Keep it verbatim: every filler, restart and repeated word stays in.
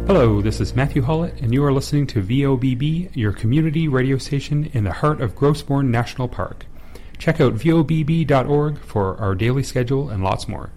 Hello, this is Matthew Hollett, and you are listening to V O B B, your community radio station in the heart of Grossbourn National Park. Check out V O B B dot org for our daily schedule and lots more.